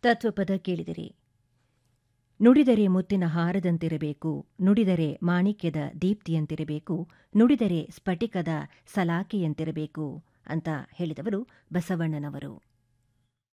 ತತ್ವಪದ ಕೇಳಿದಿರಿ. ನುಡಿದರೆ ಮುತ್ತಿನ ಹಾರದಂತಿರಬೇಕು, ನುಡಿದರೆ ಮಾಣಿಕ್ಯದ ದೀಪ್ತಿಯಂತಿರಬೇಕು, ನುಡಿದರೆ ಸ್ಫಟಿಕದ ಸಲಾಕೆಯಂತಿರಬೇಕು ಅಂತ ಹೇಳಿದವರು ಬಸವಣ್ಣನವರು.